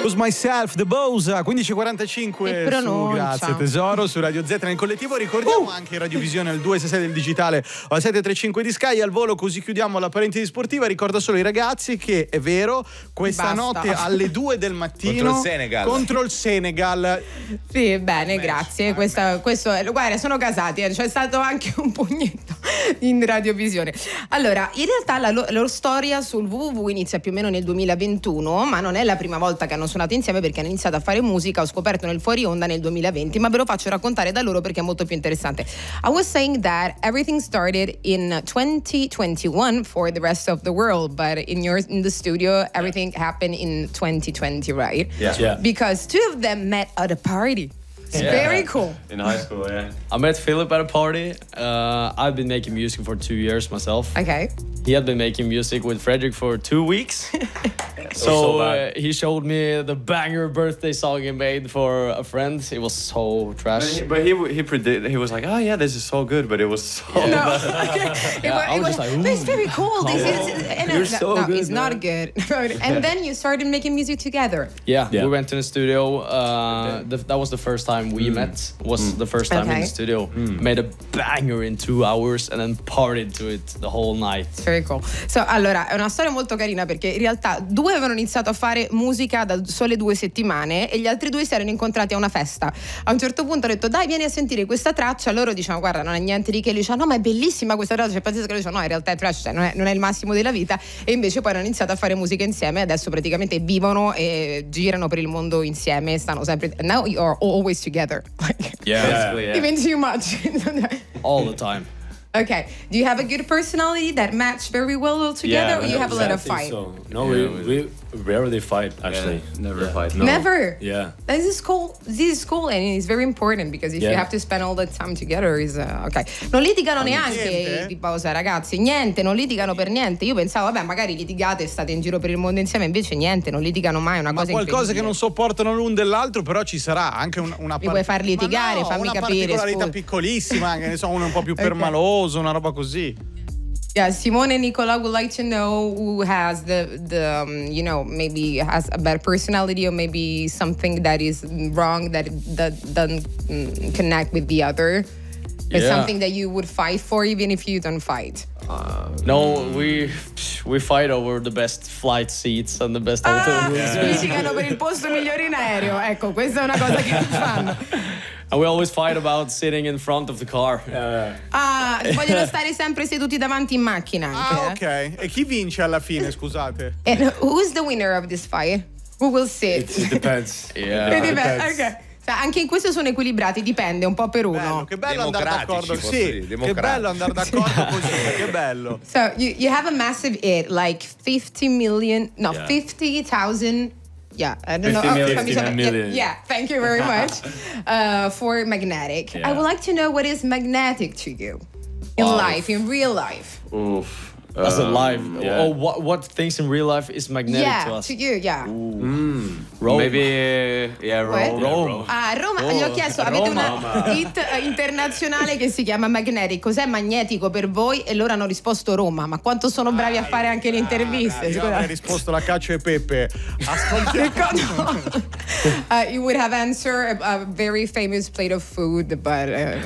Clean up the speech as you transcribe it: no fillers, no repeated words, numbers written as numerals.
Lose Myself, The Bosa, 15:45 su Grazie Tesoro, su Radio Z nel collettivo. Ricordiamo anche Radiovisione al 266 del digitale o al 735 di Sky. Al volo, così chiudiamo la parentesi sportiva. Ricordo solo ai ragazzi che è vero, questa notte alle 2 del mattino contro il Senegal. Sì, bene, grazie. Questo guarda, sono casati, c'è stato anche un pugnetto in Radiovisione. Allora, in realtà la loro storia sul www inizia più o meno nel 2021, ma non è la prima volta che hanno suonato insieme, perché hanno iniziato a fare musica, ho scoperto nel fuori onda nel 2020, ma ve lo faccio raccontare da loro perché è molto più interessante. I was saying that everything started in 2021 for the rest of the world, but in the studio everything happened in 2020, right? Yeah. Because two of them met at a party. It's very cool. In high school, I met Philip at a party. I've been making music for 2 years myself. Okay. He had been making music with Frederick for 2 weeks. So he showed me the banger birthday song he made for a friend. It was so trash. But he predicted. He was like, "Oh yeah, this is so good," but it was so bad. I was just like, "But it's very cool. This is." You're so good. No, it's not good. And then you started making music together. Yeah. We went to the studio. That was the first time we met. Was the first time in the studio. Made a banger in 2 hours and then partied to it the whole night. Very cool. So, allora, è una storia molto carina perché in realtà due avevano iniziato a fare musica da sole 2 settimane e gli altri due si erano incontrati a una festa. A un certo punto ho detto: dai, vieni a sentire questa traccia. Loro dicevano: guarda, non è niente di che. Lui diceva: no, ma è bellissima questa traccia, è pazzesca. Lui diceva: no, in realtà è trash, cioè non è il massimo della vita. E invece poi hanno iniziato a fare musica insieme e adesso praticamente vivono e girano per il mondo insieme, stanno sempre. Now you are always together. Even too much. All the time. Okay. Do you have a good personality that match very well together, or you have a lot of fight? So. No, we rarely fight, actually. Never fight. No. Never. Yeah. This is cool. This is cool, and it's very important because if you have to spend all the time together, is okay. Non litigano neanche di pausa, ragazzi. Niente, non litigano per niente. Io pensavo, vabbè, magari litigate, state in giro per il mondo insieme, invece niente, non litigano mai. Una cosa qualcosa che non sopportano l'un dell'altro, però ci sarà anche una Mi vuoi far litigare? Fammi capire. Una particolarità piccolissima, che ne so, uno un po' più permaloso, una roba così. Yeah, Simone and Nicola would like to know who has the maybe has a bad personality or maybe something that is wrong that doesn't connect with the other. It's something that you would fight for even if you don't fight. No, we fight over the best flight seats and the best hotel rooms. Litigano per il posto migliore in aereo. Ecco, questa è una cosa che fanno. And we always fight about sitting in front of the car. Vogliono stare sempre seduti davanti in macchina anche. Ok. E chi vince alla fine, scusate? And who's the winner of this fight? Who will sit? It depends. Yeah. It depends. Okay. Anche in questo sono equilibrati, dipende un po' per uno. Bello, che bello andare d'accordo. Sì, che bello andare d'accordo così, che bello. So you have a massive hit, like 50,000. Yeah, I don't know. 50 million. Yeah, thank you very much. For Magnetic. I would like to know what is magnetic to you in life, in real life. Oof. As a life, what things in real life is magnetic to us? To you, yeah. Rome. Maybe, Rome. Rome. Roma, gli ho chiesto, avete una hit internazionale che si chiama Magnetic, cos'è magnetico per voi? E loro hanno risposto Roma, ma quanto sono bravi a fare anche le interviste. Io avrei risposto la Cacio e Pepe. Ascoltiamo. You would have answered a very famous plate of food, but